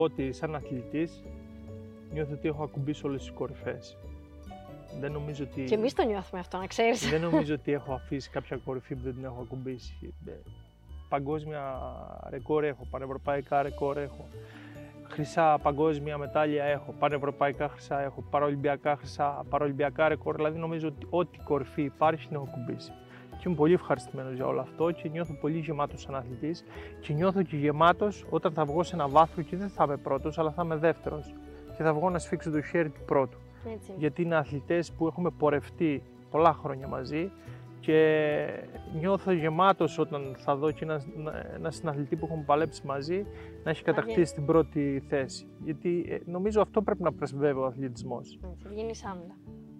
Ότι σαν αθλητής νιώθω ότι έχω ακουμπήσει όλες τις κορυφές. Δεν νομίζω ότι... Και εμείς το νιώθουμε αυτό, να ξέρεις. Δεν νομίζω ότι έχω αφήσει κάποια κορυφή που δεν την έχω ακουμπήσει. Παγκόσμια ρεκόρ έχω, πανευρωπαϊκά ρεκόρ έχω. Χρυσά παγκόσμια μετάλλια έχω, πανευρωπαϊκά χρυσά έχω, παραολυμπιακά χρυσά, παραολυμπιακά ρεκόρ. Δηλαδή νομίζω ότι ό,τι κορυφή υπάρχει την έχω ακουμπήσει. Και είμαι πολύ ευχαριστημένος για όλο αυτό και νιώθω πολύ γεμάτος σαν αθλητής και νιώθω και γεμάτος όταν θα βγω σε ένα βάθρο και δεν θα είμαι πρώτος, αλλά θα είμαι δεύτερος και θα βγω να σφίξω το χέρι του πρώτου. Έτσι. Γιατί είναι αθλητές που έχουμε πορευτεί πολλά χρόνια μαζί και νιώθω γεμάτος όταν θα δω και ένα συναθλητή που έχουμε παλέψει μαζί να έχει κατακτήσει την πρώτη θέση. Γιατί νομίζω αυτό πρέπει να πρεσβεύει ο αθλητισμός. Έτσι, βγαίνει άμυλα.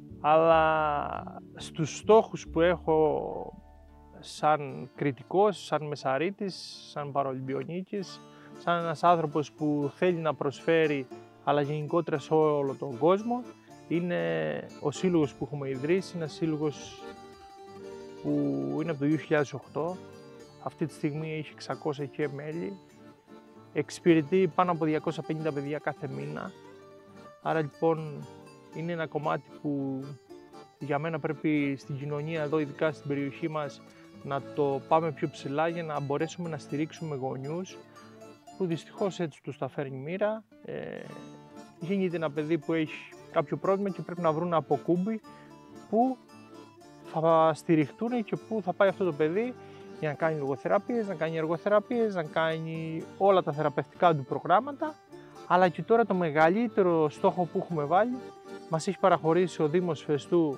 Αλλά στους στόχους που έχω σαν κριτικός, σαν μεσαρίτης, σαν παραολυμπιονίκης, σαν ένας άνθρωπος που θέλει να προσφέρει, αλλά γενικότερα σε όλο τον κόσμο, είναι ο σύλλογος που έχουμε ιδρύσει, ένας σύλλογος που είναι από το 2008. Αυτή τη στιγμή έχει 600 και μέλη, εξυπηρετεί πάνω από 250 παιδιά κάθε μήνα. Άρα λοιπόν είναι ένα κομμάτι που για μένα πρέπει στην κοινωνία εδώ, ειδικά στην περιοχή μας, να το πάμε πιο ψηλά για να μπορέσουμε να στηρίξουμε γονιούς που δυστυχώς έτσι τους τα φέρνει η μοίρα. Γίνεται ένα παιδί που έχει κάποιο πρόβλημα και πρέπει να βρουν από κούμπι που θα στηριχτούν και που θα πάει αυτό το παιδί για να κάνει λογοθεραπείες, να κάνει εργοθεραπείες, να κάνει όλα τα θεραπευτικά του προγράμματα. Αλλά και τώρα το μεγαλύτερο στόχο που έχουμε βάλει, μας έχει παραχωρήσει ο Δήμος Φεστού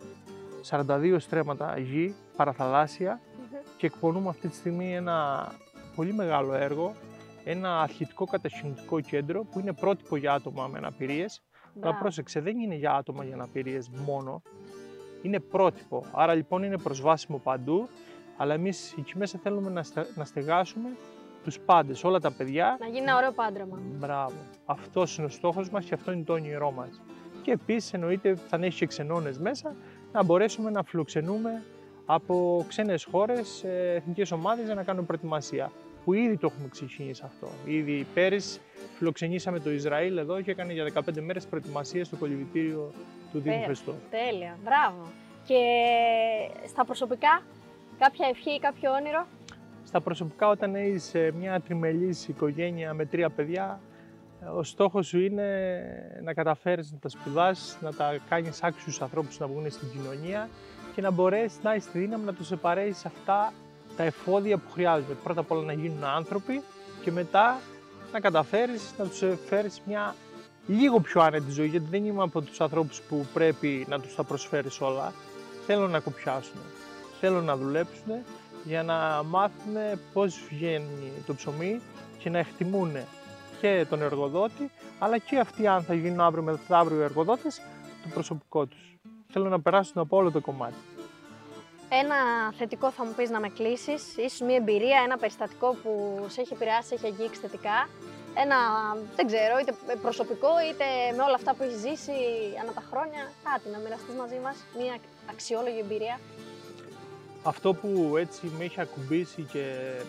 42 στρέμματα γη, παραθαλάσσια, και εκπονούμε αυτή τη στιγμή ένα πολύ μεγάλο έργο, ένα αθλητικό κατασκηνωτικό κέντρο που είναι πρότυπο για άτομα με αναπηρίες. Αλλά πρόσεξε, δεν είναι για άτομα για αναπηρίες μόνο, είναι πρότυπο. Άρα λοιπόν είναι προσβάσιμο παντού, αλλά εμείς εκεί μέσα θέλουμε να στεγάσουμε τους πάντες, όλα τα παιδιά. Να γίνει ένα ωραίο πάντρεμα. Μπράβο. Αυτός είναι ο στόχος μας και αυτό είναι το όνειρό μας. Και επίσης εννοείται θα έχει και ξενώνες μέσα, να μπορέσουμε να φιλοξενούμε από ξένες χώρες, εθνικές ομάδες για να κάνουμε προετοιμασία. Που ήδη το έχουμε ξεκινήσει αυτό. Ήδη πέρυσι φιλοξενήσαμε το Ισραήλ εδώ και έκανε για 15 μέρες προετοιμασία στο κολυβητήριο του Δήμου Φεστού. Τέλεια, μπράβο. Και στα προσωπικά, κάποια ευχή ή κάποιο όνειρο? Στα προσωπικά, όταν έχεις μια τριμελής οικογένεια με 3 παιδιά, ο στόχος σου είναι να καταφέρεις να τα σπουδάσεις, να τα κάνεις άξιους ανθρώπους να βγουν στην κοινωνία και να μπορέσεις να έχεις τη δύναμη να τους επαρέσεις αυτά τα εφόδια που χρειάζονται. Πρώτα απ' όλα να γίνουν άνθρωποι και μετά να καταφέρεις να τους φέρεις μια λίγο πιο άνετη ζωή, γιατί δεν είμαι από τους ανθρώπους που πρέπει να τους τα προσφέρεις όλα. Θέλω να κοπιάσουν, θέλω να δουλέψουν για να μάθουν πώς βγαίνει το ψωμί και να εκτιμούν και τον εργοδότη, αλλά και αυτοί, αν θα γίνουν αύριο μεθαύριο εργοδότες, το προσωπικό τους. Θέλω να περάσουν από όλο το κομμάτι. Ένα θετικό θα μου πεις να με κλείσεις, ίσως μια εμπειρία, ένα περιστατικό που σε έχει επηρεάσει, σε έχει αγγίξει θετικά. Ένα, δεν ξέρω, είτε προσωπικό είτε με όλα αυτά που έχει ζήσει ανά τα χρόνια, κάτι να μοιραστείς μαζί μας, μια αξιόλογη εμπειρία. Αυτό που έτσι με έχει ακουμπήσει και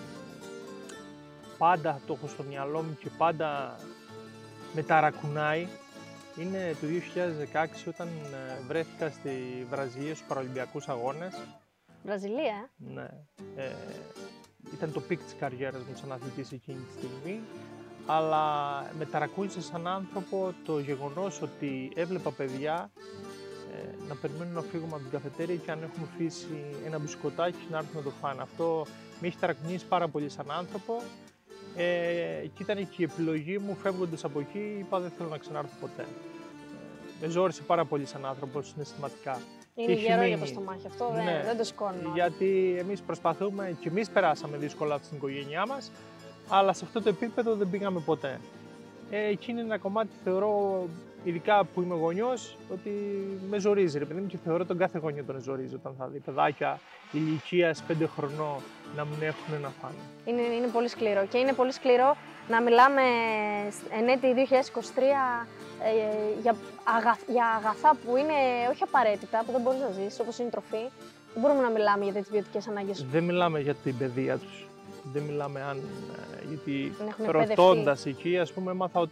πάντα το έχω στο μυαλό μου και πάντα με ταρακουνάει, είναι το 2016 όταν βρέθηκα στη Βραζιλία στους Παραολυμπιακούς Αγώνες. Βραζιλία, Ναι. Ήταν το πικ της καριέρας μου σαν αθλητής εκείνη τη στιγμή, αλλά με ταρακούνησε σαν άνθρωπο το γεγονός ότι έβλεπα παιδιά να περιμένουν να φύγουμε από την καφετέρια και αν έχουμε αφήσει ένα μπισκοτάκι να έρθουν να το φάνε. Αυτό με έχει ταρακουνήσει πάρα πολύ σαν άνθρωπο και ήταν και η επιλογή μου φεύγοντας από εκεί, είπα δεν θέλω να ξανάρθω ποτέ. Με ζόρισε πάρα πολύ σαν άνθρωπο συναισθηματικά. είναι γερό για το στομάχι, αυτό Ναι, δεν το σηκώνω. Γιατί εμείς προσπαθούμε και εμείς περάσαμε δύσκολα στην οικογένειά μας, αλλά σε αυτό το επίπεδο δεν πήγαμε ποτέ. Εκεί είναι ένα κομμάτι, θεωρώ, ειδικά που είμαι γονιός, ότι με ζορίζει, ρε παιδί μου, και θεωρώ τον κάθε γονιό τον ζορίζει όταν θα δει παιδάκια ηλικίας 5 χρονών να μην έχουν να φάνε. Είναι πολύ σκληρό και είναι πολύ σκληρό να μιλάμε εν έτη 2023 για αγαθά που είναι όχι απαραίτητα, που δεν μπορείς να ζήσεις, όπως είναι η τροφή. Δεν μπορούμε να μιλάμε για τις βιωτικές ανάγκες. Δεν μιλάμε για την παιδεία τους. Δεν μιλάμε αν, γιατί Δεν έχουν εκπαιδευτεί. ρωτώντας εκεί, ας πούμε, έμαθα ότι